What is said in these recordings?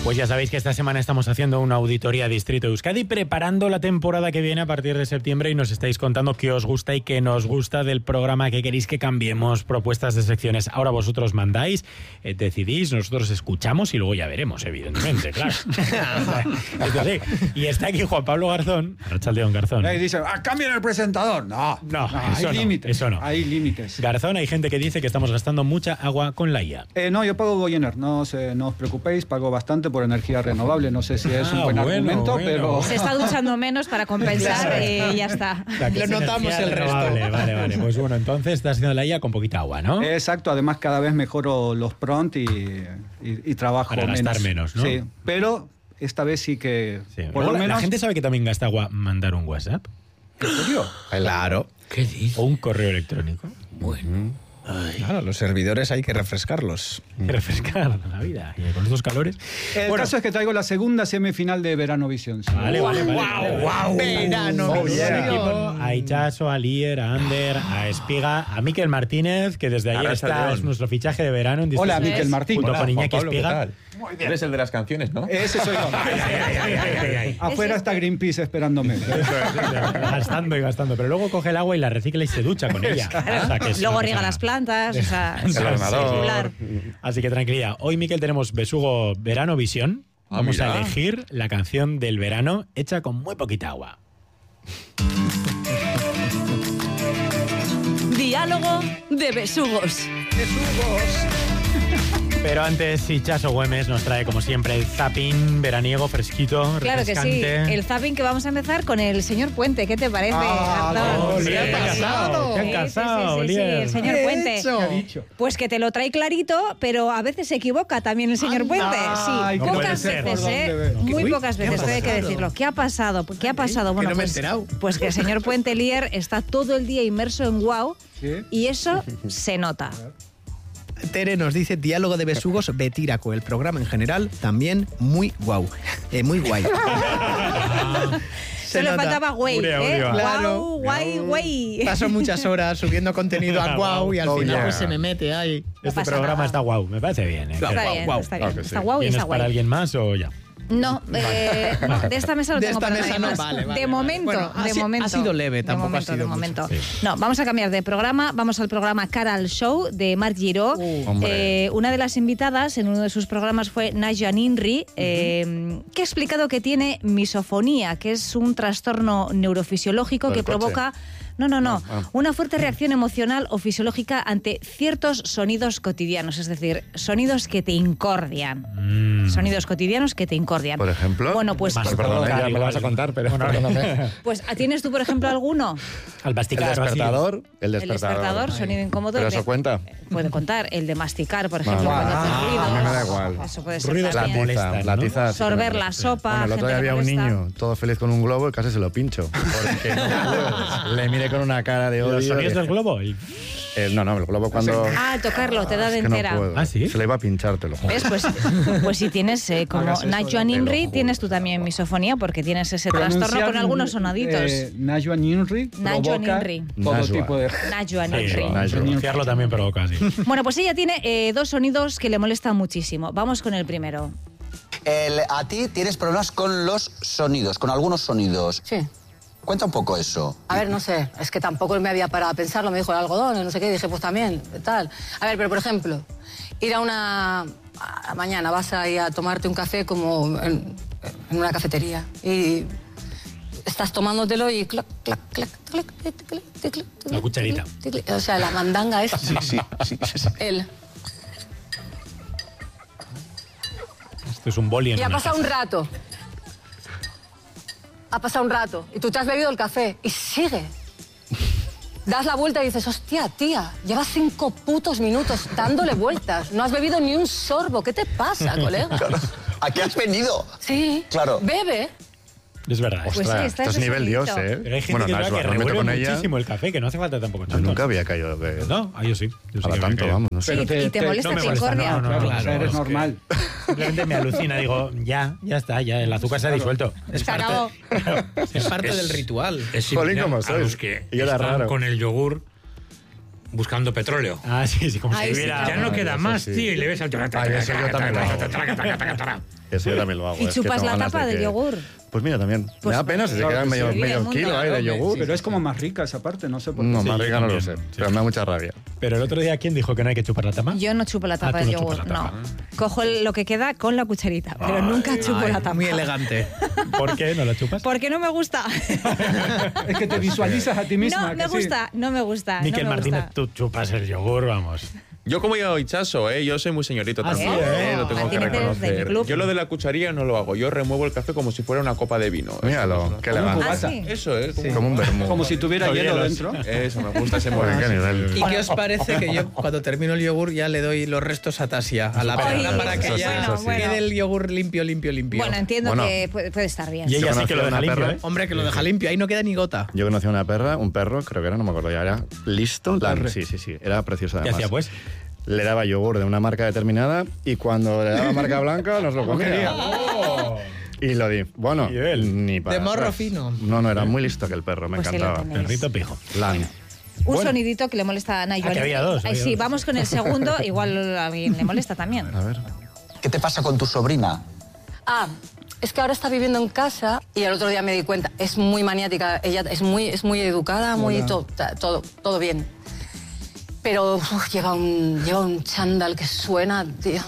Pues ya sabéis que esta semana estamos haciendo una auditoría Distrito de Euskadi, preparando la temporada que viene a partir de septiembre, y nos estáis contando qué os gusta y qué nos gusta del programa, qué queréis que cambiemos, propuestas de secciones. Ahora vosotros mandáis, decidís, nosotros escuchamos y luego ya veremos, evidentemente, claro. Entonces, y está aquí Juan Pablo Garzón, Arratsaldeon Garzón. Ahí dice, cambien el presentador. No, eso hay no, límites. eso no. Hay límites. Garzón, hay gente que dice que estamos gastando mucha agua con la IA. No, yo pago Goyener, no os preocupéis, pago bastante por energía renovable. No sé si es un buen argumento, pero... Se está duchando menos para compensar y ya está. Lo notamos el resto. Vale. Pues bueno, entonces estás haciendo la IA con poquita agua, ¿no? Exacto, además cada vez mejoro los prompts y trabajo para gastar menos, ¿no? Sí, pero esta vez sí que... Sí. Por lo menos... ¿La gente sabe que también gasta agua mandar un WhatsApp? ¿En serio? Claro. ¿Qué dices? ¿O un correo electrónico? Bueno... Claro, los servidores hay que refrescarlos. Refrescar la vida. Y con estos calores. El caso es que traigo la segunda semifinal de Verano Visión. ¿Sí? Vale. Wow. Verano Visión. A Itxaso, a Lier, a Ander, a Espiga, a Miquel Martínez, que desde ayer está, es nuestro fichaje de verano. En Hola, Miquel Martínez. Junto con Iñaki Pablo, Espiga. Muy bien. Eres el de las canciones, ¿no? Ese soy yo. Afuera está Greenpeace esperándome. Gastando y gastando. Pero luego coge el agua y la recicla y se ducha con ella. Claro. O sea, que luego riega las plantas. O sea, el ordenador. Así que tranquilidad. Hoy, Miquel, tenemos Besugo Verano Visión. Vamos a elegir la canción del verano hecha con muy poquita agua. Diálogo de besugos. Pero antes, Itxaso Güemes nos trae, como siempre, el zapping veraniego, fresquito, claro refrescante. Que sí. El zapping que vamos a empezar con el señor Puente. ¿Qué te parece, Garzón? ¿Qué han casado? ¿Qué han casado? Sí, el señor Puente. ¿Qué ha dicho? Pues que te lo trae clarito, pero a veces se equivoca también el señor Puente. Sí, Ay, pocas veces, muy pocas veces, hay que decirlo. ¿Qué ha pasado? ¿Qué ha pasado? Bueno, que no me he pues, enterado. pues que el señor Puente Lier está todo el día inmerso en Wow, ¿Sí? y eso se nota. Tere nos dice diálogo de besugos betíraco. El programa en general también muy guau. Muy guay. Solo faltaba güey, Claro. Guau, güey. Paso muchas horas subiendo contenido a guau y al final pues se me mete ahí. Este programa está guau, me parece bien. Está bien. Está guau y ¿Tienes está guay. para alguien más o ya? No, de esta mesa no De tengo esta para mesa nadie no, más. vale. De momento, Bueno, de momento. ha sido leve, tampoco ha sido de mucho. momento. Sí. No, vamos a cambiar de programa. Vamos al programa Cara al Show de Marc Giró. Una de las invitadas en uno de sus programas fue Najwa Ninri, que ha explicado que tiene misofonía, que es un trastorno neurofisiológico que provoca... No. Una fuerte reacción emocional o fisiológica ante ciertos sonidos cotidianos, es decir, sonidos que te incordian. Sonidos cotidianos que te incordian. Por ejemplo. Bueno, pues... Perdón, ya me lo vas a contar, pero perdóname. Pues, ¿tienes tú, por ejemplo, alguno? Al masticar. El despertador. El despertador, sonido incómodo. ¿Pero eso cuenta? Puede contar. El de masticar, por ejemplo, Vale. cuando hace ruidos. A mí me da igual. Eso puede ser Ruidos también. molestan, La ¿no? tiza. sí, Sorber me la molesta. sopa. Bueno, el otro gente día que había un molesta. niño, todo feliz con un globo, y casi se lo pincho. Porque no puedo. Le miré con una cara de odio. Los sonidos del globo. No, el globo cuando... Tocarlo, te da de Es que no entera. puedo. ¿Ah, sí? Se le iba a pinchar, te lo juro. ¿Ves? Pues si tienes, como Hagas eso, Najwa te lo Ninri, juro. tienes tú también misofonía, porque tienes ese trastorno con algunos sonaditos. Najwa Ninri Najwa provoca Ninri. todo Najwa. tipo de... Najwa Ninri. Pronunciarlo también provoca, sí. Bueno, pues ella tiene dos sonidos que le molestan muchísimo. Vamos con el primero. A ti tienes problemas con los sonidos, con algunos sonidos. Sí. Cuenta un poco eso. A ver, no sé, es que tampoco me había parado a pensarlo, me dijo el algodón, no sé qué, dije, pues también, tal. A ver, pero por ejemplo, ir a una... mañana vas a ir a tomarte un café como en una cafetería y estás tomándotelo y clac, clac, clac, clac, clac, clac, clac, clac, La cucharita. clac, clac. O sea, la mandanga es... Sí. Él. Esto es un boli en Y ha una pasado casa. un rato. Ha pasado un rato y tú te has bebido el café y sigue. Das la vuelta y dices, hostia, tía, llevas 5 putos minutos dándole vueltas. No has bebido ni un sorbo. ¿Qué te pasa, colega? Claro. ¿A qué has venido? Sí. Claro. Bebe. Es verdad. Pues sí, está esto es ese nivel sonidito. Dios, ¿eh? Pero hay gente que, Najwa, que me meto revuelve con ella. muchísimo el café, que no hace falta tampoco Yo tanto. nunca había caído. No, yo sí. Yo sí Para que tanto, me vamos, no sé. Pero Y te molesta, no me te molesta, incordia. no, Claro, claro, eres es que normal. Simplemente me alucina, digo, ya está, ya el azúcar se ha disuelto. Se acabó. Es parte del ritual. Es Jolín, similar ¿cómo a sois? los que Y era están raro. con el yogur buscando petróleo. Ah, sí, como Ay, si sí, hubiera... Ya no queda eso más, sí. tío, y le ves al... Ay, eso yo también lo hago. Eso yo también lo hago. ¿Y es que chupas tengo la ganas tapa de del que- yogur? Pues mira, también. Pues me da pena si se claro queda que medio, sí. medio Mundo. kilo ahí de yogur. Pero es como más rica esa parte, no sé por qué. No, Sí, más yo rica no lo sé, también, sí. pero me da mucha rabia. Pero el otro día, ¿quién dijo que no hay que chupar la tapa? Yo no chupo la tapa tú del no chupas yogur, la tapa. no. Cojo lo que queda con la cucharita, pero nunca chupo Ay, la tapa. muy elegante. ¿Por qué no la chupas? Porque no me gusta. Es que te visualizas a ti misma. No me que sí. gusta, no me gusta. Miquel no me Martínez, gusta. tú chupas el yogur, vamos. Yo como yo hinchazo, yo soy muy señorito Ah, también, sí, lo tengo que Martínez es del reconocer. club. Yo lo de la cucharilla no lo hago, yo remuevo el café como si fuera una copa de vino. Míralo, qué Como un elegante. cubata. sí. Eso es. Como un vermú. Como si tuviera Con hielo hielos. dentro. Eso, me gusta ese Joder, qué momento. nivel. ¿Y qué os parece que yo cuando termino el yogur ya le doy los restos a Tasia, a la Ay, perra, para que eso sí, ya eso sí. quede el yogur limpio? Bueno, entiendo Bueno. que puede estar bien. Y ella sí conocí que lo a deja una limpio, perra. ¿eh? Hombre, que lo deja limpio, ahí no queda ni gota. Yo conocí a una perra, un perro, creo que era, no me acuerdo ya, era listo. Sí, era preciosa ¿Qué además. hacía, pues? Le daba yogur de una marca determinada y cuando le daba marca blanca nos lo comía. Y lo di. Bueno, ¿Y él? ni para De morro atrás. fino. No, era muy listo que el perro, me Pues ahí lo encantaba. tenéis. Perrito pijo. Lan. Un Bueno. sonidito que le molesta a Nayo. que había dos, había Sí, dos. vamos con el segundo, igual a mí le molesta también. A ver. ¿Qué te pasa con tu sobrina? Ah, es que ahora está viviendo en casa y el otro día me di cuenta, es muy maniática, ella es muy educada, muy todo bien. Pero lleva un chándal que suena, tío.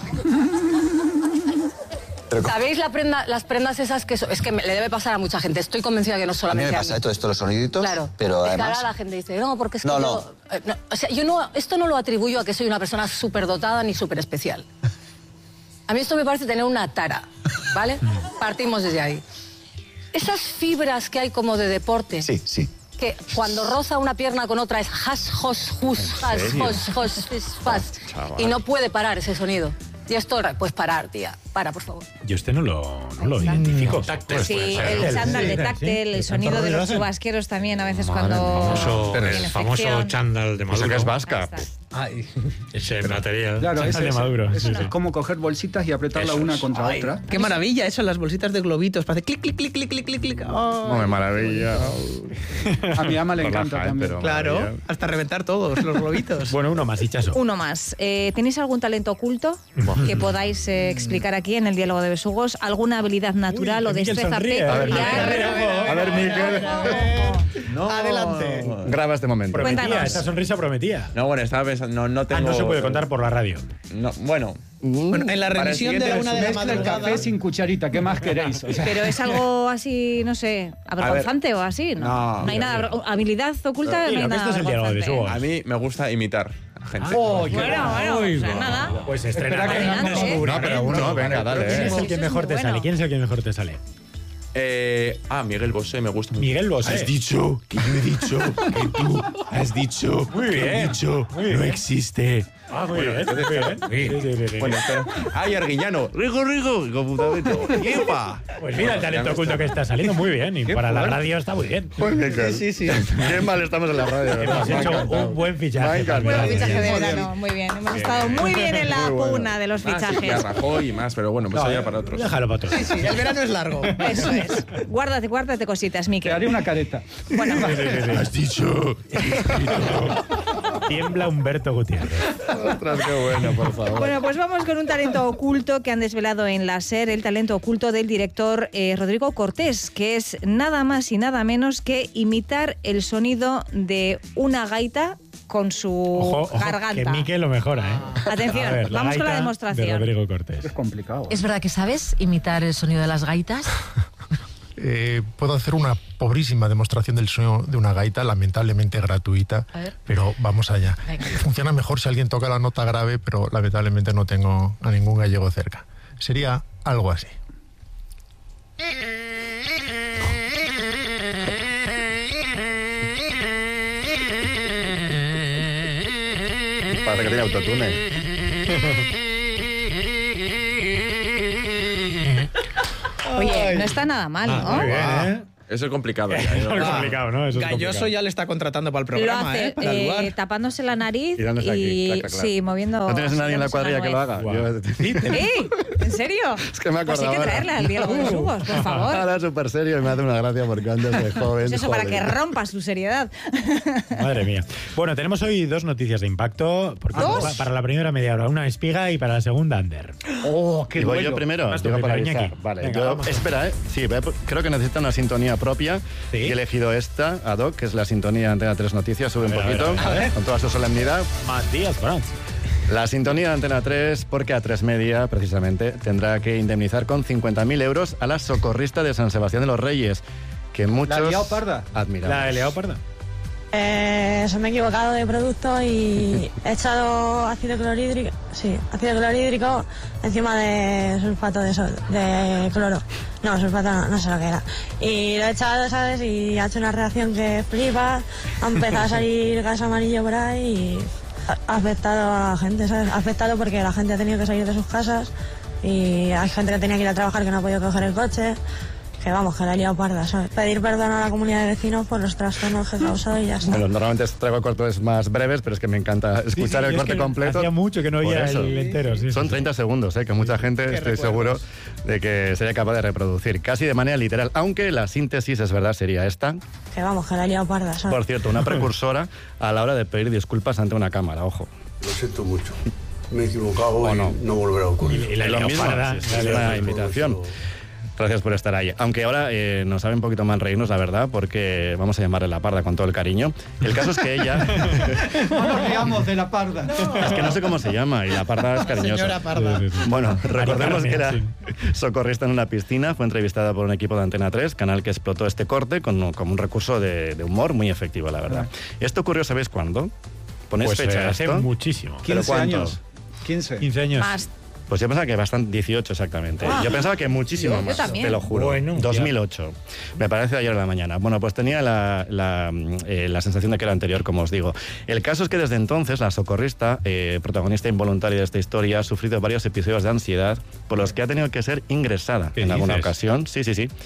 ¿Sabéis las prendas esas que es que le debe pasar a mucha gente? Estoy convencida que no A mí solamente me pasa todo esto, los soniditos, Claro, pero es que además... ahora la gente dice, no, porque es que No, yo... o sea, esto no lo atribuyo a que soy una persona súper dotada ni súper especial. A mí esto me parece tener una tara, ¿vale? Partimos desde ahí. Esas fibras que hay como de deporte, Sí, sí. que cuando roza una pierna con otra es has, hos, hus, has, serio? hos, fis, fas, chaval. y no puede parar ese sonido. Y esto, pues parar, tía. Para, por favor. Yo no lo identifico. Táctil. Sí, puede ser. el chándal de Sí, táctil, sí. el ¿De sonido tanto de ruido los hacen? chubasqueros también, a veces Madre cuando... El famoso infección. chándal de Eso Maduro. que es vasca. Ahí está. Ay. Ese material. Claro, Chándal de Maduro, es sí, sí. como coger bolsitas y apretarla Eso una es. contra Ay, otra. qué maravilla eso, las bolsitas de globitos. Parece clic, clic, clic, clic, clic, clic, clic. Oh. No, me maravilla. A mi ama le Relaja, encanta también. pero Claro, maravilla. hasta reventar todos los globitos. Bueno, uno más, Hichaso. Uno más. ¿Tenéis algún talento oculto que podáis explicar aquí en el diálogo de besugos? ¿Alguna habilidad natural Uy, o que Miquel destreza sonríe. A ver, peculiar? A ver, Miquel. No, Adelante. Graba este momento. Prometía, Cuéntanos. esa sonrisa prometía. No, bueno, estaba pensando, no tengo... No se puede contar por la radio. No, bueno, Bueno, en la Para el remisión de siguiente una de la Mezcla el madrugada... café sin cucharita, ¿qué más queréis? O sea, Pero es algo así, no sé, avergonzante o así, ¿no? No, No hay nada, habilidad oculta, Sí, no hay lo que nada esto es el diálogo de avergonzante. besugos. a mí me gusta imitar a gente. Bueno, o sea, nada. Pues Espera que estrena. no, Adelante. No, pero uno, venga, dale. ¿Quién es el que Eso es mejor muy te bueno. sale? ¿Quién es el que mejor te sale? Miguel Bosé me gusta mucho. Miguel Bosé. Has dicho que yo he dicho que tú has dicho Muy que he bien, dicho muy no bien. existe. Ah, muy bien, muy bien. Sí, sí, sí, sí. Bueno, espera. ¡Ay, Arguiñano! Rigo, computadito. ¡Yepa! Pues mira el talento oculto que está saliendo muy bien y para la radio está muy bien. Pues Miquel. Sí, sí. Qué mal estamos en la radio. ¿verdad? Hemos Me ha hecho encantado. un buen Me ha fichaje. encantado. Buen también. fichaje de Muy bien. verano, muy bien. Hemos estado muy bien en la Muy bueno. pugna de los Sí, que a fichajes. Rajoy y más, pero bueno, pues allá para otros. Déjalo para otros. Sí, el verano es largo. Eso es. Guárdate cositas, te Miquel. haré una careta. Bueno, Has dicho. Tiembla Humberto Gutiérrez. Ostras, qué bueno, por favor. bueno, pues vamos con un talento oculto que han desvelado en la SER, el talento oculto del director Rodrigo Cortés, que es nada más y nada menos que imitar el sonido de una gaita con su Ojo, garganta. que Miquel lo mejora, ¿eh? Atención, A ver, vamos con la gaita demostración. de Rodrigo Cortés. Es complicado. ¿Es verdad que sabes imitar el sonido de las gaitas? Puedo hacer una pobrísima demostración del sonido de una gaita, lamentablemente gratuita, A ver. pero vamos allá. Venga. Funciona mejor si alguien toca la nota grave, pero lamentablemente no tengo a ningún gallego cerca. Sería algo así. Parece que tiene autotune. Oye, no está nada mal, ¿no? Muy bien, ¿eh? Eso es complicado. Eso es complicado, ¿no? Eso es Galloso complicado. ya le está contratando para el Lo programa, hace para el lugar. tapándose la nariz Y dándose aquí, clac, clac, clac. sí, moviendo. ¿No tienes a nadie en la moviéndose cuadrilla que lo nuez. haga? Guau. Yo- Sí, ¡Eh! ¿En serio? Es que me pues hay acordaba. que traerle al diálogo de besugos, por favor. Ahora es súper serio y me hace una gracia porque antes de joven... Pues eso, joder. para que rompa su seriedad. Madre mía. Bueno, tenemos hoy 2 noticias de impacto. Porque ¿Dos? para la primera media hora, una espiga y para la segunda, Ander. ¡Oh, qué ¿Y voy duelo! yo primero? Vas tú Digo, para primero, avisar. Iñaki. Vale, Venga, yo, vamos. espera, Sí, creo que necesita una sintonía propia. Sí. Y he elegido esta, ad hoc, que es la sintonía de Antena 3 Noticias. Sube un A ver, poquito, a ver. con toda su solemnidad. Matías Prats. La sintonía de Antena 3, porque A3 Media, precisamente, tendrá que indemnizar con 50.000 euros a la socorrista de San Sebastián de los Reyes, que muchos ¿La liao parda? admiramos. La he liado parda. Se me he equivocado de producto y he echado ácido clorhídrico encima de sulfato de cloro. No, sulfato no sé lo que era. Y lo he echado, ¿sabes? Y ha hecho una reacción que flipa, ha empezado a salir gas amarillo por ahí y ha afectado a la gente, ¿sabes? Ha afectado porque la gente ha tenido que salir de sus casas y hay gente que tenía que ir a trabajar que no ha podido coger el coche. Que vamos, que la he liado parda, ¿sabes? Pedir perdón a la comunidad de vecinos por los trastornos que he causado y ya está. Bueno, normalmente traigo cortes más breves, pero es que me encanta escuchar el es corte que completo. Hacía mucho que no Por oía eso. el entero. Sí, Son sí, 30 segundos, que mucha gente estoy seguro de que sería capaz de reproducir, casi de manera literal, aunque la síntesis, es verdad, sería esta. Que vamos, que la he liado parda, ¿sabes? Por cierto, una precursora a la hora de pedir disculpas ante una cámara, ojo. Lo siento mucho. Me he equivocado ¿O y no? no volverá a ocurrir. Y la Es lo mismo, leoparda. sí, es una invitación. Gracias por estar ahí. Aunque ahora nos sabe un poquito mal reírnos, la verdad, porque vamos a llamarle la parda con todo el cariño. El caso es que ella... No nos riamos de la parda. Es que no sé cómo se llama y la parda es cariñosa. Señora parda. Bueno, recordemos que era sí. socorrista en una piscina, fue entrevistada por un equipo de Antena 3, canal que explotó este corte como un recurso de humor muy efectivo, la verdad. Esto ocurrió, ¿sabéis cuándo? ¿Ponéis Pues fecha a hace esto? muchísimo. 15 cuánto? años. 15. 15 años. Más. Pues yo pensaba que bastante, 18 exactamente. Yo pensaba que muchísimo Yo más, también. te lo juro. Bueno, 2008. Me parece ayer en la mañana. Bueno, pues tenía la sensación de que era anterior, como os digo. El caso es que desde entonces la socorrista, protagonista involuntaria de esta historia, ha sufrido varios episodios de ansiedad por los que ha tenido que ser ingresada en alguna ocasión. Sí.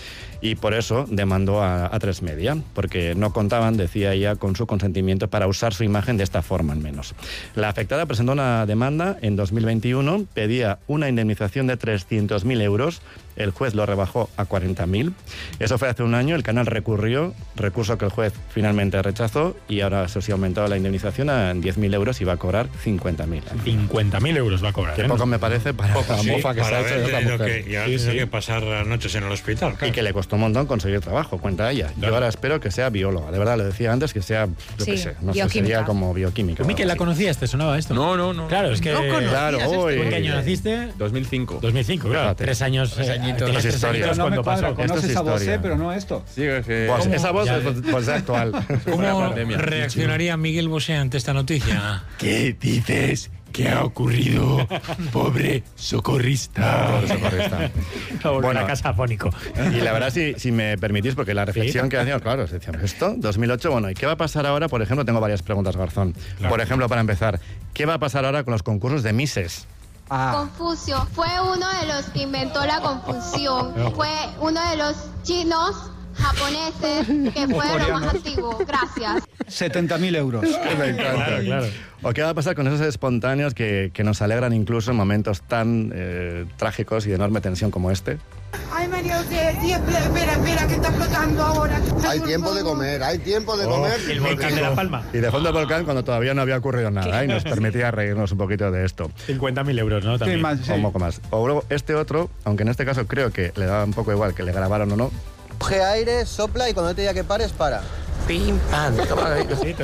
Y por eso demandó a A3 Media, porque no contaban, decía ella, con su consentimiento para usar su imagen de esta forma, al menos. La afectada presentó una demanda en 2021, pedía una indemnización de 300.000 euros. El juez lo rebajó a 40.000. Eso fue hace un año. El canal recurrió, recurso que el juez finalmente rechazó, y ahora se os ha aumentado la indemnización a 10.000 euros y va a cobrar 50.000. 50.000 euros va a cobrar. Que poco me parece para la mofa que se ha hecho de esta mujer. Y ahora tiene que pasar las noches en el hospital. Claro. Y que le costó un montón conseguir trabajo, cuenta ella. Yo ahora espero que sea bióloga. De verdad, lo decía antes, que sea, yo qué sé, no sé, sería como bioquímica. Miquel, ¿la conocías? ¿Te sonaba esto? No. Claro, es que... No conocías Claro, esto. hoy... ¿En qué año naciste? 2005. 2005, claro. Fíjate. 3 años. 3 añitos. tenías Esto es 3 añitos historia. No me cuando cuadra, pasó. Esto conoces es a Bosé, historia. pero no esto. Sí, es que... Pues esa voz Ya- pues actual. ¿Cómo pandemia. reaccionaría Miguel Bosé ante esta noticia? ¿Qué dices? ¿Qué ha ocurrido? Pobre socorrista. Pobre socorrista. Bueno, a casa afónico. Y la verdad, si me permitís, porque la reflexión que hacíamos, claro, decíamos, esto, 2008, bueno, ¿y qué va a pasar ahora? Por ejemplo, tengo varias preguntas, Garzón. Claro. Por ejemplo, para empezar, ¿qué va a pasar ahora con los concursos de Misses? Confucio fue uno de los que inventó la confusión. Fue uno de los chinos japoneses que fue lo más antiguo. Gracias. 70.000 euros. Me encanta. Claro. ¿O qué va a pasar con esos espontáneos que nos alegran incluso en momentos tan trágicos y de enorme tensión como este? Ay, María José, sí, espera, que está explotando ahora. Hay tiempo de comer, hay tiempo de comer. El volcán de La Palma. Y de fondo del volcán cuando todavía no había ocurrido nada y nos permitía reírnos un poquito de esto. 50.000 euros, ¿no? También. Sí, más, sí. O un poco más. O luego este otro, aunque en este caso creo que le daba un poco igual que le grabaron o no. Coge aire, sopla y cuando te diga que pares, para. Pim, pam, toma.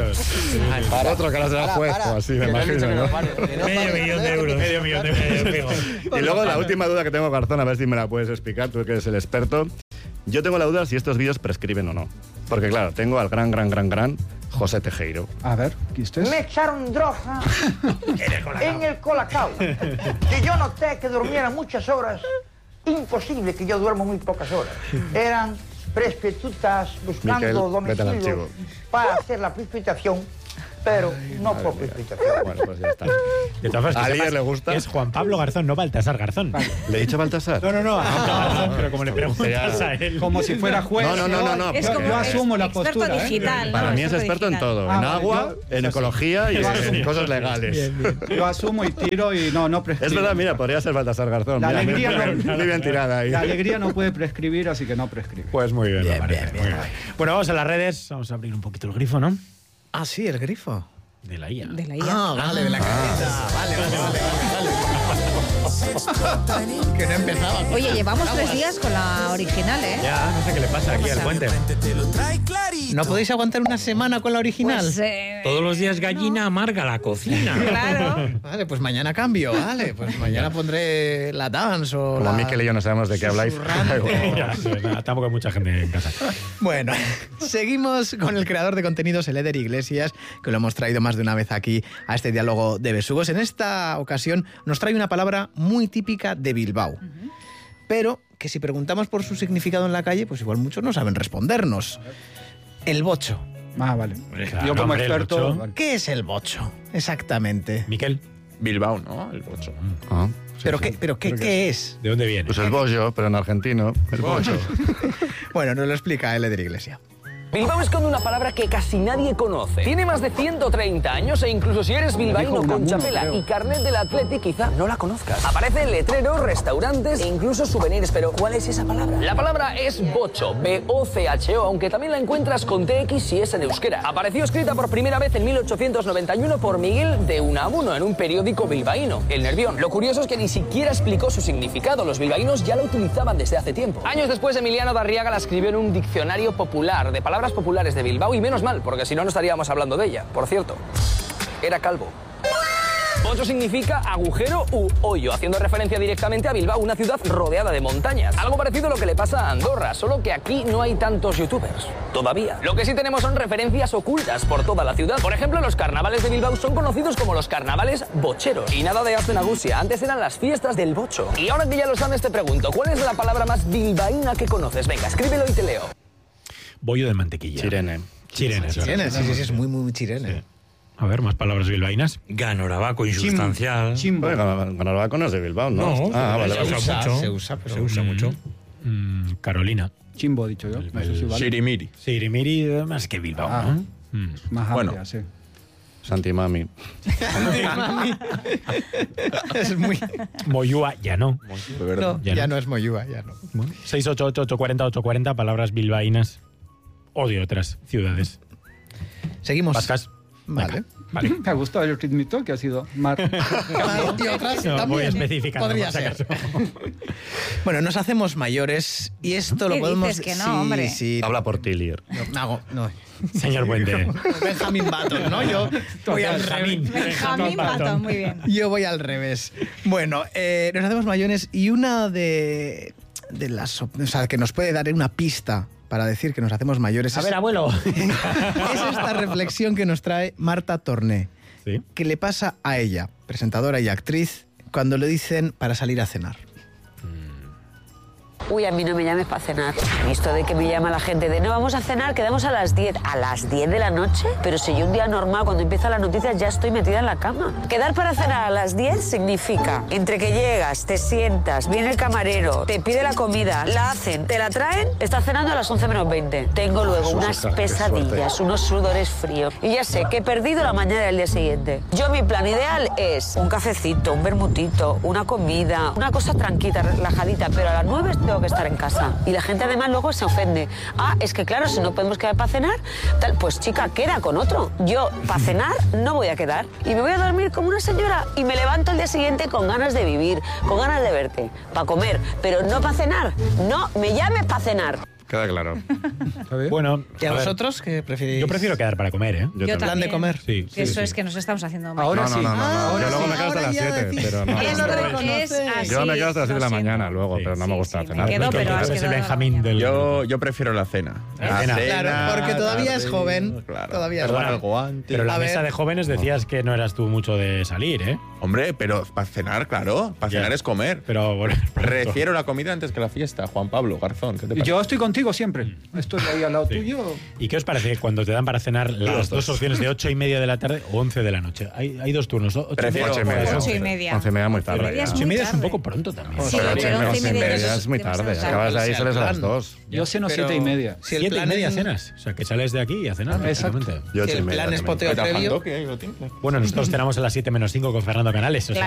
Otro que ahora será juez o así, me imagino, ¿no? Medio millón de euros. Medio millón de euros. Y luego la última duda que tengo, Garzón, a ver si me la puedes explicar, tú que eres el experto. Yo tengo la duda si estos vídeos prescriben o no. Porque claro, tengo al gran José Tejero. A ver, ¿qué es? Me echaron droga en el colacao. Que yo noté que durmiera muchas horas. Imposible que yo duermo muy pocas horas. Eran prostitutas buscando Miquel, vete al domicilios archivo. para hacer la precipitación pero no por precipitación. Bueno, pues ya está. De todas formas, ¿A que alguien sepas le gusta? que es Juan Pablo Garzón, no Baltasar Garzón. ¿Le he dicho Baltasar? No, a Garzón, pero como le preguntas a él. Como si fuera juez. No. Es como yo asumo la experto postura. digital. Para ¿no? mí es experto en todo. En vale, agua, en ecología y en cosas legales. Yo asumo y tiro y no prescribo. Es verdad, mira, podría ser Baltasar Garzón. La Mira, alegría muy bien tirada ahí. La alegría no puede prescribir, así que no prescribe. Pues muy bien, Bien, me parece. bien, Muy bien. Bueno, vamos a las redes. Vamos a abrir un poquito el grifo, ¿no? Ah, sí, el grifo. De la IA. De la IA. Ah, vale, de la careta. Vale. Que no empezaba. Oye, llevamos 3 días con la original, ¿eh? Ya, no sé qué le pasa aquí al puente. ¿No podéis aguantar una semana con la original? Pues, Todos los días gallina amarga la cocina. Claro. Vale, pues mañana cambio, vale. Pues mañana pondré la dance o Como la... Miquel y yo no sabemos de qué habláis. Ya, nada, tampoco hay mucha gente en casa. Bueno, seguimos con el creador de contenidos, el Eder Iglesias, que lo hemos traído más de una vez aquí a este diálogo de besugos. En esta ocasión nos trae una palabra muy típica de Bilbao, pero que si preguntamos por su significado en la calle, pues igual muchos no saben respondernos. El bocho. Ah, vale. Claro, Yo como hombre, el experto... bocho. vale. ¿Qué es el bocho? Exactamente. Miquel, Bilbao, ¿no? El bocho. Ah, ¿Pero qué es? ¿de dónde viene? pues el bollo, pero en argentino. El bollo. Bueno, nos lo explica el Eder Iglesias. Bilbao esconde una palabra que casi nadie conoce. Tiene más de 130 años e incluso si eres bilbaíno con chapela y carnet del Atleti quizá no la conozcas. Aparece en letreros, restaurantes e incluso souvenirs, pero ¿cuál es esa palabra? La palabra es bocho, B-O-C-H-O, aunque también la encuentras con TX si es en euskera. Apareció escrita por primera vez en 1891 por Miguel de Unamuno en un periódico bilbaíno, El Nervión. Lo curioso es que ni siquiera explicó su significado, los bilbaínos ya la utilizaban desde hace tiempo. Años después, Emiliano Darriaga la escribió en un diccionario popular de palabras populares de Bilbao, y menos mal, porque si no, no estaríamos hablando de ella. Por cierto, era calvo. Bocho significa agujero u hoyo, haciendo referencia directamente a Bilbao, una ciudad rodeada de montañas. Algo parecido a lo que le pasa a Andorra, solo que aquí no hay tantos youtubers. Todavía. Lo que sí tenemos son referencias ocultas por toda la ciudad. Por ejemplo, los carnavales de Bilbao son conocidos como los carnavales bocheros. Y nada de Astenagusia, antes eran las fiestas del bocho. Y ahora que ya lo sabes, te pregunto, ¿cuál es la palabra más bilbaína que conoces? Venga, escríbelo y te leo. Bollo de mantequilla. Chirene. Chirene, Sí, es muy chirene. Sí. A ver, más palabras bilbaínas. Ganorabaco insustancial. Chimbo. Ganorabaco no es de Bilbao, ¿no? No, vale. se usa mucho. pero Se usa mucho. Carolina. Chimbo, dicho yo. No sé si vale. Sirimiri. Sirimiri, más que Bilbao, Ah. ¿no? Más Bueno. amplia, sí. Santimami. Es muy... Moyúa, ya no. No, Ya ya no. no es Moyúa, ya no. Bueno, 688-840-840, palabras bilbaínas o de otras ciudades. Seguimos. Vascas. Vale. Vale. Me ha gustado el ritmito que ha sido mar. Y otras No, también. voy especificando, Podría por si ser. acaso. Bueno, nos hacemos mayores y esto lo ¿Qué podemos... dices que no, hombre? Sí. Habla por ti, Lier. No. Señor Puente. Benjamín Button, ¿no? Yo voy al revés. Benjamín Button, muy bien. Yo voy al revés. Bueno, nos hacemos mayores y una de las... O sea, que nos puede dar una pista para decir que nos hacemos mayores. A ver, abuelo. Es esta reflexión que nos trae Marta Torné. ¿Sí? Que le pasa a ella, presentadora y actriz, cuando le dicen para salir a cenar. Uy, a mí no me llames para cenar. Esto de que me llama la gente de no, vamos a cenar, quedamos a las 10. ¿A las 10 de la noche? Pero si yo un día normal, cuando empiezan las noticias, ya estoy metida en la cama. Quedar para cenar a las 10 significa, entre que llegas, te sientas, viene el camarero, te pide la comida, la hacen, te la traen, estás cenando a las 11 menos 20. Tengo luego unas pesadillas, unos sudores fríos. Y ya sé que he perdido la mañana del día siguiente. Yo, mi plan ideal es un cafecito, un vermutito, una comida, una cosa tranquila, relajadita, pero a las 9 tengo que estar en casa. Y la gente además luego se ofende. Ah, es que claro, si no podemos quedar para cenar, tal, pues chica, queda con otro. Yo, para cenar, no voy a quedar. Y me voy a dormir como una señora y me levanto el día siguiente con ganas de vivir, con ganas de verte, para comer, pero no para cenar. No me llames para cenar. Queda claro. Bueno, ¿Y a ver, vosotros qué preferís? yo prefiero quedar para comer, ¿eh? Yo ¿Plan de también. comer? Sí, Que eso sí. es que nos estamos haciendo mal. Ahora No, sí. no, no, no. Ahora Yo luego sí. me quedo hasta las 7, pero no. Esto es así. Yo me quedo hasta las 7 de la lo siento. mañana luego, Sí, pero no me gusta sí, me cenar. quedo, pero has es el quedado Benjamín del... Yo prefiero la cena. La cena. Claro, porque todavía es joven. Claro. Todavía es Perdona, joven. Algo antes. Pero la A ver. mesa de jóvenes decías que no eras tú mucho de salir, ¿eh? Hombre, pero para cenar, claro. Para Ya. cenar es comer. Pero bueno, Prefiero la comida antes que la fiesta, Juan Pablo Garzón. ¿Qué te parece? Yo estoy contigo. sigo siempre. Estoy ahí al lado tuyo. ¿Y qué os parece cuando te dan para cenar las dos opciones de 8:30 de la tarde o 11 de la noche? Hay dos turnos. 8:30. 11:30 muy tarde. 8:30 es un poco pronto también. Sí, pero 11:30 es muy tarde. Acabas de ahí y sales a las 2. Yo ceno 7:30. 7:30 cenas. O sea, que sales de aquí a cenar. Exactamente. Si el plan es poteo previo. Bueno, nosotros cenamos a las 7:05 con Fernando Canales. O sea,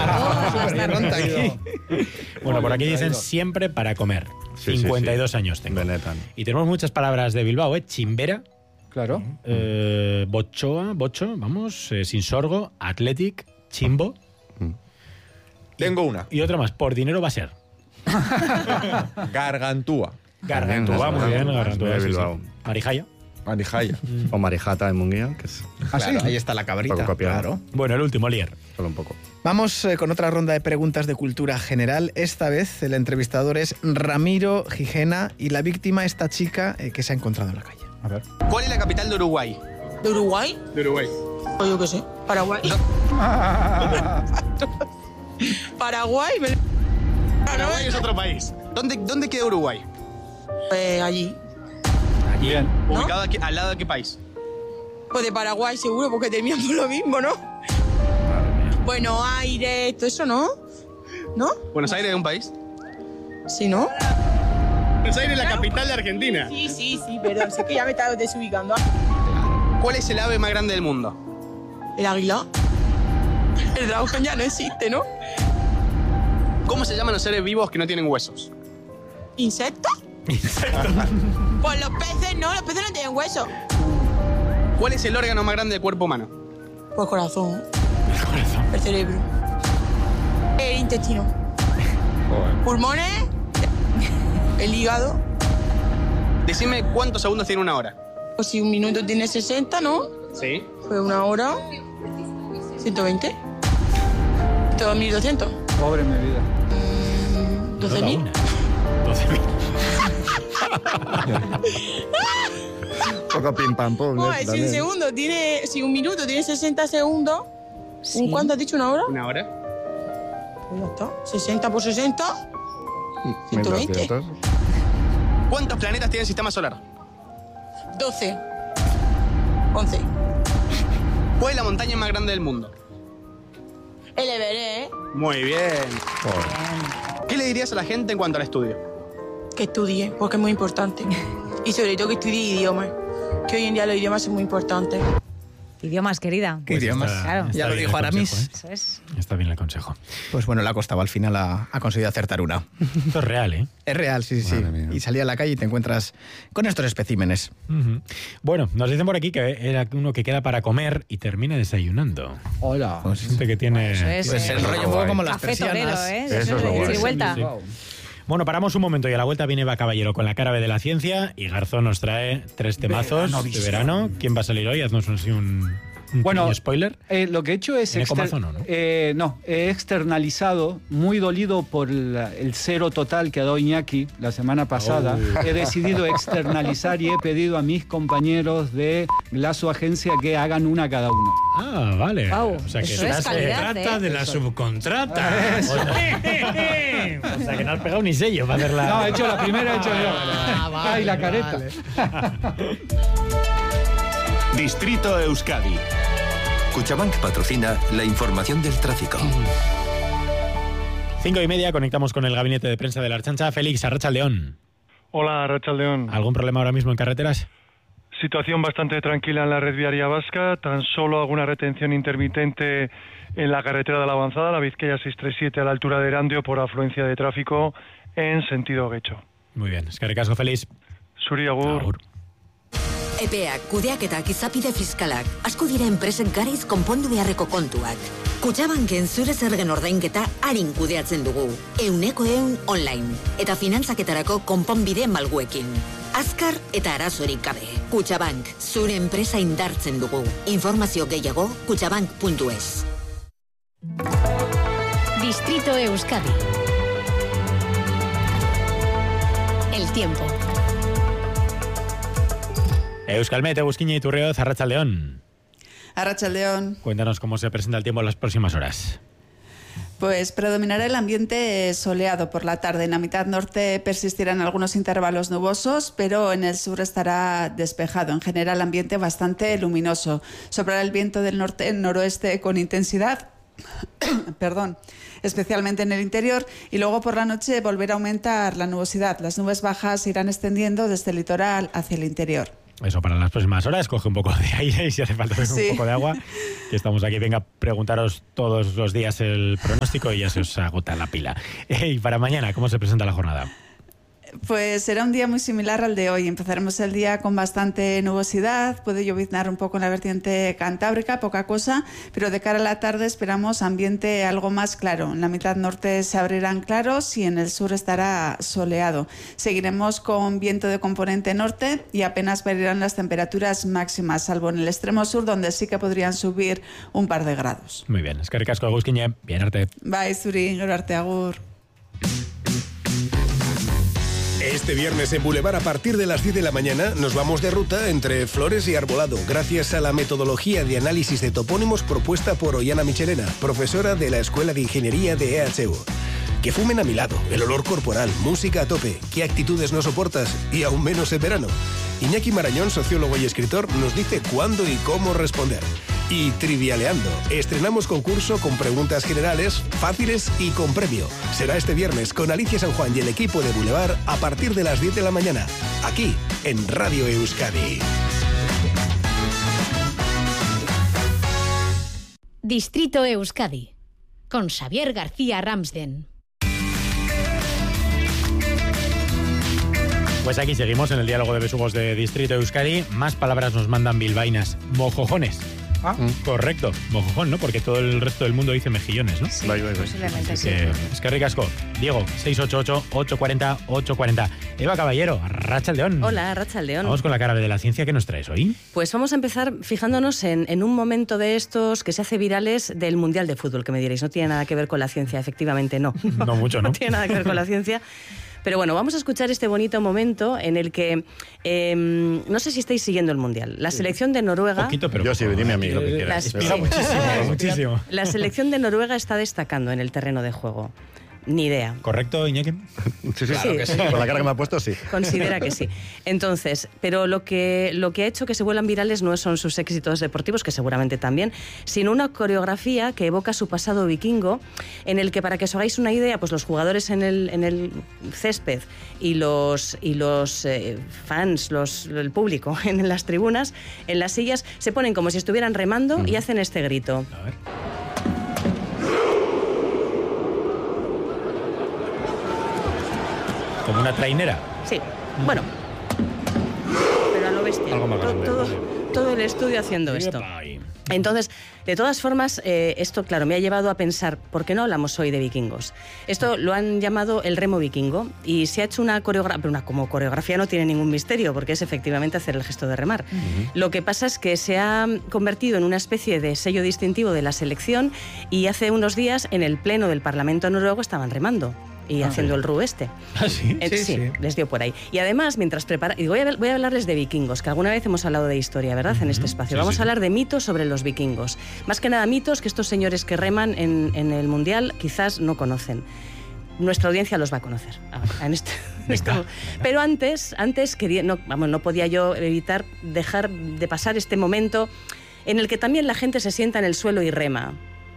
bueno, por aquí dicen siempre para comer. 52 años tengo. Y tenemos muchas palabras de Bilbao, Chimbera. Claro. Bocho, vamos, Sinsorgo, Athletic, Chimbo. Tengo una. Y otra más, por dinero va a ser. Gargantúa. Gargantúa, muy bien, Gargantúa de Bilbao. Marijaya. O Marijata de Munguía, que es... Claro, ahí está la cabrita. Claro. Bueno, el último, Lier. Solo un poco. Vamos con otra ronda de preguntas de cultura general. Esta vez el entrevistador es Ramiro Gijena y la víctima, esta chica que se ha encontrado en la calle. A ver. ¿Cuál es la capital de Uruguay? ¿De Uruguay? De Uruguay. O yo qué sé. Paraguay. Paraguay. Paraguay es otro país. ¿Dónde queda Uruguay? Allí. Bien. ¿Ubicado aquí, al lado de qué país? Pues de Paraguay seguro, porque terminan por lo mismo, ¿no? Buenos Aires, todo eso, ¿no? ¿No? ¿Buenos Aires es un país? Sí, ¿no? Buenos Aires es la capital de Argentina. Sí, perdón, sé que ya me estaba desubicando. ¿Cuál es el ave más grande del mundo? El águila. El dragón ya no existe, ¿no? ¿Cómo se llaman los seres vivos que no tienen huesos? ¿Insectos? Pues los peces no tienen huesos. ¿Cuál es el órgano más grande del cuerpo humano? Pues corazón. El cerebro. El intestino. Pulmones. El hígado. Decime cuántos segundos tiene una hora. Pues si un minuto tiene 60, ¿no? Sí. Pues una hora. 120. 2.200. Pobre mi vida. 12.000. 12.000. Poco pim pam pum. Si un minuto tiene 60 segundos, sí. ¿Cuánto has dicho? ¿Una hora? Una hora. Pues ya está. 60 por 60. 120. ¿Cuántos planetas tiene el sistema solar? 12. 11. ¿Cuál es la montaña más grande del mundo? El Everest. Muy bien. ¿Qué le dirías a la gente en cuanto al estudio? Que estudie, porque es muy importante. Y sobre todo que estudie idiomas. Que hoy en día los idiomas son muy importantes. Idiomas, querida. ¿Qué idiomas? Claro. Ya lo dijo Aramis. Eso es. Está bien el consejo. Pues bueno, le ha costado al final, ha conseguido acertar una. Esto es real, ¿eh? Es real, sí. Y salí a la calle y te encuentras con estos especímenes. Bueno, nos dicen por aquí que era uno que queda para comer y termina desayunando. Hola. Pues gente que tiene... Eso es el rollo un poco como las persianas. Eso es lo bueno. Vuelta. Sí. Bueno, paramos un momento y a la vuelta viene Eva Caballero con la cara B de la ciencia y Garzón nos trae 3 temazos de verano. ¿Quién va a salir hoy? Haznos un pequeño spoiler. Lo que he hecho es... ¿no? He externalizado, muy dolido por el cero total que ha dado Iñaki la semana pasada. He decidido externalizar y he pedido a mis compañeros de Glaso Agencia que hagan una cada uno. Ah, vale. Wow, o sea que eso es calidad, trata de la subcontrata. O sea que no has pegado ni sello para hacerla. No, he hecho la primera, he hecho yo. Vale, la careta. Vale. Distrito Euskadi. Cuchabank patrocina la información del tráfico. 5:30, conectamos con el gabinete de prensa de la Archancha. Félix, Arratsaldeón. Hola, Arratsaldeón. ¿Algún problema ahora mismo en carreteras? Situación bastante tranquila en la red viaria vasca, tan solo alguna retención intermitente en la carretera de la Avanzada, la Vizcaya 637 a la altura de Erandio por afluencia de tráfico en sentido Getxo. Muy bien, eskerrik asko, Félix. Zuri agur. EPEak, kudeaketak, izapide fiskalak, asko dira enpresen garaiz konpondu beharreko kontuak. Kutxabanken zure zergen ordainketa arin kudeatzen dugu. 100% online. Eta finantzaketarako konponbide malguekin. Azkar eta arazorik gabe. Kutxabank, zure enpresa indartzen dugu. Informazio gehiago, kutxabank.es. Distrito Euskadi. El tiempo. Euskalmet, Egusquiña y Turrioz, Arratsaldeón. Arratsaldeón. Cuéntanos cómo se presenta el tiempo en las próximas horas. Pues predominará el ambiente soleado por la tarde. En la mitad norte persistirán algunos intervalos nubosos, pero en el sur estará despejado. En general, ambiente bastante luminoso. Soplará el viento del norte-noroeste con intensidad, especialmente en el interior, y luego por la noche volverá a aumentar la nubosidad. Las nubes bajas se irán extendiendo desde el litoral hacia el interior. Eso, para las próximas horas, coge un poco de aire y si hace falta un poco de agua, que estamos aquí. Venga a preguntaros todos los días el pronóstico y ya se os agota la pila. Y para mañana, ¿cómo se presenta la jornada? Pues será un día muy similar al de hoy. Empezaremos el día con bastante nubosidad, puede lloviznar un poco en la vertiente cantábrica, poca cosa, pero de cara a la tarde esperamos ambiente algo más claro. En la mitad norte se abrirán claros y en el sur estará soleado. Seguiremos con viento de componente norte y apenas variarán las temperaturas máximas, salvo en el extremo sur, donde sí que podrían subir un par de grados. Muy bien, eskerrik asko Agusquiñe, bien arte. Bai, zuri, gero arte, agur. Este viernes en Boulevard a partir de las 10 de la mañana nos vamos de ruta entre Flores y Arbolado gracias a la metodología de análisis de topónimos propuesta por Ollana Michelena, profesora de la Escuela de Ingeniería de EHU. Que fumen a mi lado, el olor corporal, música a tope, qué actitudes no soportas y aún menos en verano. Iñaki Marañón, sociólogo y escritor, nos dice cuándo y cómo responder. Y Trivialeando, estrenamos concurso con preguntas generales, fáciles y con premio. Será este viernes con Alicia San Juan y el equipo de Boulevard a partir de las 10 de la mañana, aquí en Radio Euskadi. Distrito Euskadi, con Xavier García Ramsden. Pues aquí seguimos en el diálogo de besugos de Distrito Euskadi. Más palabras nos mandan bilbaínas. Mojojones. Correcto, mojojón, ¿no? Porque todo el resto del mundo dice mejillones, ¿no? Sí, posiblemente sí. Es que ricasco. Diego, 688-840-840. Eva Caballero, Arratsaldeón. Hola, Arratsaldeón. Vamos con la cara de la ciencia. ¿Qué nos traes hoy? Pues vamos a empezar fijándonos en un momento de estos que se hace virales del Mundial de Fútbol, que me diréis, no tiene nada que ver con la ciencia, efectivamente no. No mucho, ¿no? No tiene nada que ver con la ciencia. Pero bueno, vamos a escuchar este bonito momento en el que, no sé si estáis siguiendo el Mundial, la selección de Noruega... Poquito, pero yo sí, dime a mí lo que quieras. Muchísimo. La selección de Noruega está destacando en el terreno de juego. Ni idea. ¿Correcto, Iñaki? Sí, claro que sí. Con la cara que me ha puesto, sí. Considera que sí. Entonces, pero lo que ha hecho que se vuelvan virales no son sus éxitos deportivos, que seguramente también, sino una coreografía que evoca su pasado vikingo, en el que, para que os hagáis una idea, pues los jugadores en el césped y los fans, el público en las tribunas, en las sillas, se ponen como si estuvieran remando y hacen este grito. A ver. ¿Como una trainera? Sí, bueno, pero a lo bestia. Algo más grande. Todo el estudio haciendo esto. Entonces, de todas formas, esto, claro, me ha llevado a pensar, ¿por qué no hablamos hoy de vikingos? Esto lo han llamado el remo vikingo y se ha hecho una coreografía, pero como coreografía no tiene ningún misterio, porque es efectivamente hacer el gesto de remar. Lo que pasa es que se ha convertido en una especie de sello distintivo de la selección y hace unos días en el pleno del Parlamento noruego estaban remando y haciendo el ru este. ¿Ah, sí? Sí, les dio por ahí. Y además, mientras y voy a hablarles de vikingos, que alguna vez hemos hablado de historia, ¿verdad? En este espacio. Vamos a hablar de mitos sobre los vikingos. Más que nada mitos que estos señores que reman en el Mundial quizás no conocen. Nuestra audiencia los va a conocer. Pero antes no podía yo evitar dejar de pasar este momento en el que también la gente se sienta en el suelo y rema.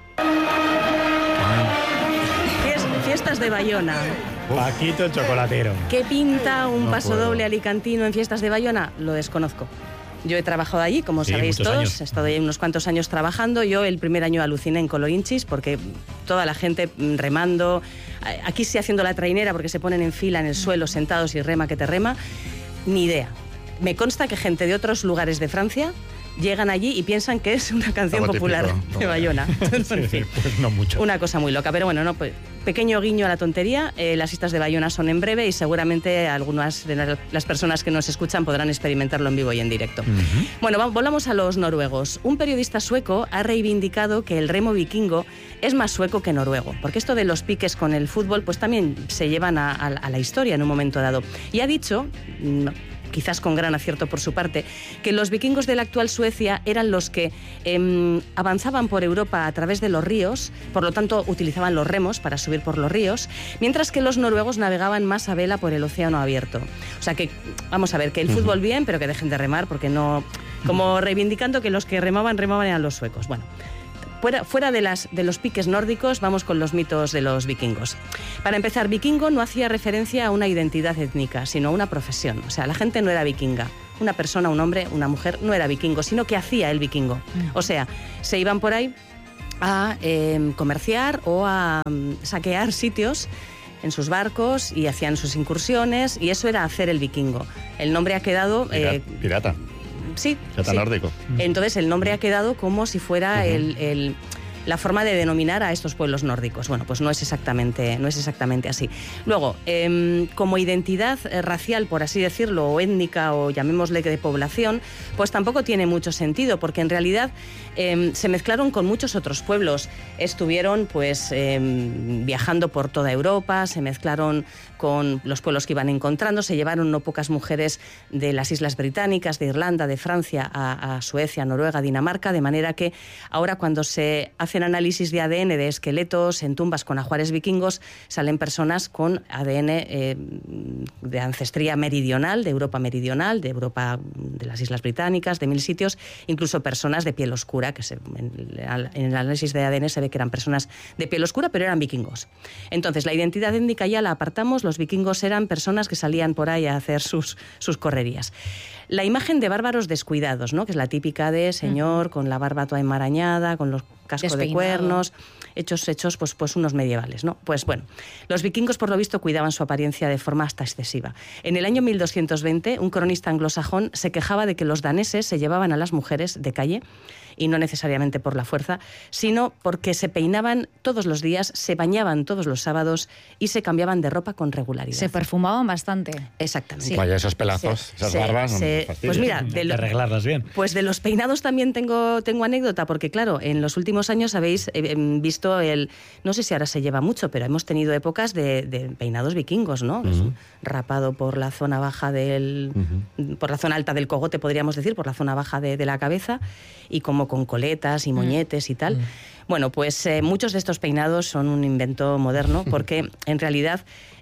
Fiestas de Bayona. Paquito el chocolatero. ¿Qué pinta un pasodoble alicantino en Fiestas de Bayona? Lo desconozco. Yo he trabajado allí, como sabéis todos, años. He estado ahí unos cuantos años trabajando. Yo el primer año aluciné en Colorinchis porque toda la gente remando, aquí sí haciendo la trainera porque se ponen en fila en el suelo sentados y rema que te rema. Ni idea. Me consta que gente de otros lugares de Francia llegan allí y piensan que es una canción popular de Bayona. En fin, pues no mucho. Una cosa muy loca, pero bueno, pues, pequeño guiño a la tontería. Las fiestas de Bayona son en breve y seguramente algunas de las personas que nos escuchan podrán experimentarlo en vivo y en directo. Bueno, volvamos a los noruegos. Un periodista sueco ha reivindicado que el remo vikingo es más sueco que noruego, porque esto de los piques con el fútbol pues también se llevan a la historia en un momento dado. Y ha dicho... quizás con gran acierto por su parte, que los vikingos de la actual Suecia eran los que avanzaban por Europa a través de los ríos, por lo tanto utilizaban los remos para subir por los ríos, mientras que los noruegos navegaban más a vela por el océano abierto. O sea que, vamos a ver, que el fútbol bien, pero que dejen de remar, porque no... Como reivindicando que los que remaban eran los suecos. Bueno, fuera de los piques nórdicos, vamos con los mitos de los vikingos. Para empezar, vikingo no hacía referencia a una identidad étnica, sino a una profesión. O sea, la gente no era vikinga. Una persona, un hombre, una mujer no era vikingo, sino que hacía el vikingo. O sea, se iban por ahí a comerciar o a saquear sitios en sus barcos y hacían sus incursiones, y eso era hacer el vikingo. El nombre ha quedado... Pirata. Sí. Pirata nórdico. Entonces el nombre ha quedado como si fuera la forma de denominar a estos pueblos nórdicos. Bueno, pues no es exactamente así. Luego, como identidad racial, por así decirlo, o étnica, o llamémosle de población, pues tampoco tiene mucho sentido, porque en realidad se mezclaron con muchos otros pueblos. Estuvieron pues viajando por toda Europa, se mezclaron con los pueblos que iban encontrando, se llevaron no pocas mujeres de las Islas Británicas, de Irlanda, de Francia, a Suecia, Noruega, Dinamarca, de manera que ahora cuando se hacen análisis de ADN de esqueletos en tumbas con ajuares vikingos, salen personas con ADN de ancestría meridional, de Europa meridional, de Europa, de las Islas Británicas, de 1000 sitios, incluso personas de piel oscura, que en el análisis de ADN se ve que eran personas de piel oscura, pero eran vikingos. Entonces, la identidad étnica ya la apartamos. Los vikingos eran personas que salían por ahí a hacer sus correrías. La imagen de bárbaros descuidados, ¿no? Que es la típica de señor con la barba toda enmarañada, con los cascos de cuernos, hechos pues unos medievales, ¿no? Pues bueno, los vikingos por lo visto cuidaban su apariencia de forma hasta excesiva. En el año 1220, un cronista anglosajón se quejaba de que los daneses se llevaban a las mujeres de calle, y no necesariamente por la fuerza, sino porque se peinaban todos los días, se bañaban todos los sábados y se cambiaban de ropa con regularidad. Se perfumaban bastante. Exactamente. Sí. Vaya, esos pelazos, esas barbas, pues mira, de arreglarlas bien. Pues de los peinados también tengo anécdota, porque claro, en los últimos años habéis visto no sé si ahora se lleva mucho, pero hemos tenido épocas de peinados vikingos, ¿no? Rapado por la zona baja por la zona alta del cogote, podríamos decir, por la zona baja de la cabeza, y como con coletas y moñetes y tal. Bueno, pues muchos de estos peinados son un invento moderno, porque en realidad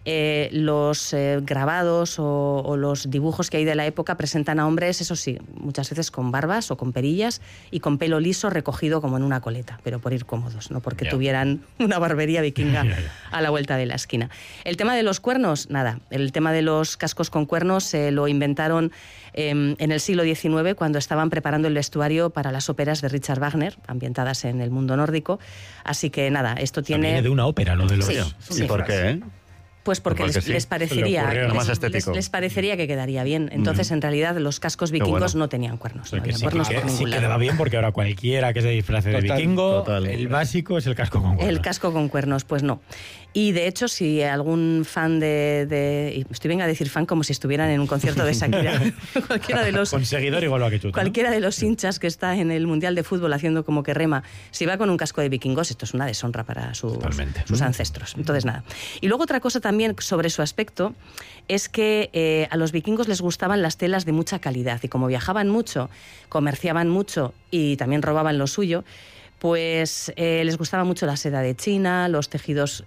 los grabados o los dibujos que hay de la época presentan a hombres, eso sí, muchas veces con barbas o con perillas y con pelo liso recogido como en una coleta, pero por ir cómodos, no porque tuvieran una barbería vikinga a la vuelta de la esquina. El tema de los cuernos, nada. El tema de los cascos con cuernos se lo inventaron en el siglo XIX, cuando estaban preparando el vestuario para las óperas de Richard Wagner, ambientadas en el mundo nórdico. Así que nada, esto tiene... Viene de una ópera, lo de los... ¿Y por qué? Pues porque les parecería les parecería que quedaría bien. Entonces, en realidad, los cascos vikingos no tenían cuernos. No había cuernos por ningún lado. Quedaba bien, porque ahora cualquiera que se disfrace de vikingo, el básico es el casco con cuernos. El casco con cuernos, pues no. Y de hecho, si algún fan estoy venga a decir fan como si estuvieran en un concierto de Shakira, cualquiera de los... Con seguidor igual lo que tú, cualquiera de los hinchas que está en el Mundial de Fútbol haciendo como que rema, si va con un casco de vikingos, esto es una deshonra para sus ancestros. Entonces, nada. Y luego otra cosa también sobre su aspecto es que a los vikingos les gustaban las telas de mucha calidad, y como viajaban mucho, comerciaban mucho y también robaban lo suyo, pues les gustaba mucho la seda de China, los tejidos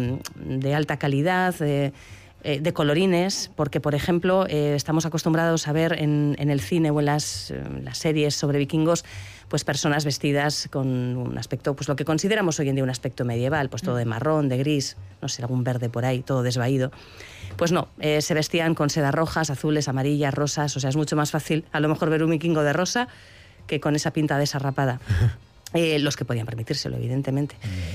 de alta calidad, de colorines, porque, por ejemplo, estamos acostumbrados a ver en el cine o en las series sobre vikingos, pues personas vestidas con un aspecto, pues lo que consideramos hoy en día un aspecto medieval, pues todo de marrón, de gris, no sé, algún verde por ahí, todo desvaído. Pues no, se vestían con sedas rojas, azules, amarillas, rosas, o sea, es mucho más fácil a lo mejor ver un vikingo de rosa que con esa pinta desarrapada. Los que podían permitírselo, evidentemente.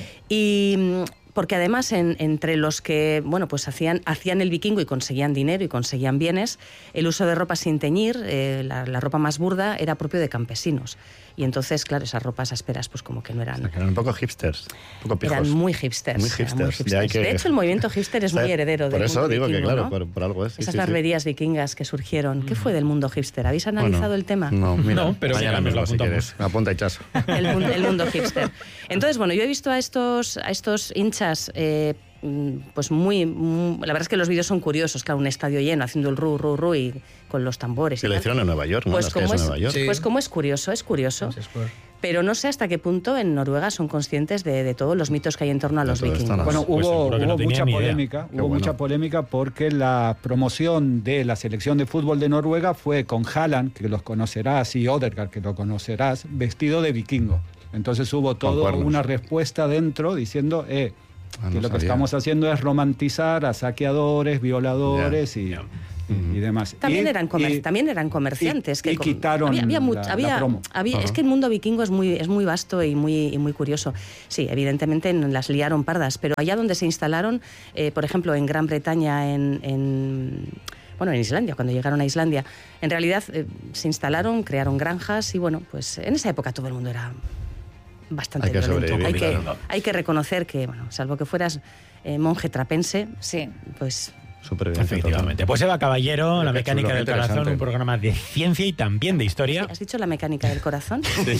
Y porque además entre los que pues hacían el vikingo y conseguían dinero y conseguían bienes, el uso de ropa sin teñir, la ropa más burda, era propio de campesinos. Y entonces, claro, esas ropas ásperas pues como que no eran... O sea, que eran un poco hipsters, un poco pijos. Eran muy hipsters. Muy hipsters. De hecho, el movimiento hipster es muy heredero del mundo vikingo. Por eso digo que, claro, ¿no? por algo es. Esas barberías vikingas que surgieron. ¿Qué fue del mundo hipster? ¿Habéis analizado el tema? No, mira, no, pero mañana mismo, si quieres. Apunta y chazo. El mundo hipster. Entonces, yo he visto a estos hinchas pues la verdad es que los vídeos son curiosos, claro, un estadio lleno haciendo el ru y con los tambores. Que lo hicieron en Nueva York, ¿no? Pues como es curioso. Pero no sé hasta qué punto en Noruega son conscientes de todos los mitos que hay en torno a los vikingos. Bueno, hubo mucha polémica porque la promoción de la selección de fútbol de Noruega fue con Haaland, que los conocerás, y Odegaard, que lo conocerás, vestido de vikingo. Entonces hubo toda una respuesta dentro diciendo que lo que estamos haciendo es romantizar a saqueadores, violadores y demás. También eran comerciantes. Y quitaron la promo. Es que el mundo vikingo es muy vasto y muy curioso. Sí, evidentemente las liaron pardas, pero allá donde se instalaron, por ejemplo, en Gran Bretaña, en Islandia, cuando llegaron a Islandia, en realidad se instalaron, crearon granjas y bueno, pues en esa época todo el mundo era bastante violento. Hay que reconocer que, bueno, salvo que fueras monje trapense, pues... Efectivamente. Pues Eva Caballero, La mecánica del corazón, un programa de ciencia y también de historia. Sí, ¿has dicho La mecánica del corazón?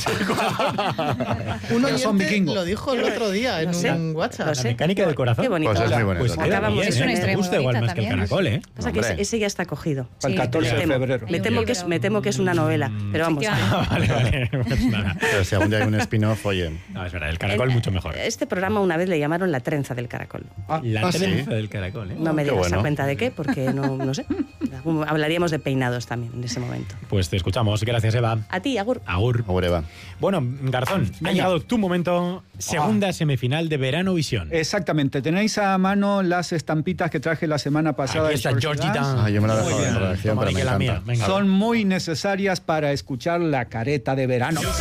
Un oyente lo dijo el otro día en un WhatsApp. La mecánica del corazón. Qué bonito. Pues es muy bonito. Es una me gusta igual más que el caracol, ¿eh? Pasa que ese ya está cogido. El 14 de febrero. Me temo que es una novela, pero vamos. Vale. Pues nada. Pero si algún día hay un spin-off, oye... No, es verdad, el caracol mucho mejor. Este programa una vez le llamaron La trenza del caracol. La trenza del caracol, ¿eh? No me digas cuenta de qué, porque no sé. Hablaríamos de peinados también en ese momento. Pues te escuchamos. Gracias, Eva. A ti, Agur. Agur, Eva. Bueno, Garzón, ha llegado tu momento. Segunda semifinal de Verano Visión. Exactamente. Tenéis a mano las estampitas que traje la semana pasada. Aquí está Georgie Dan. Yo me la dejo en redacción, pero me encanta. Son muy necesarias para escuchar la careta de verano.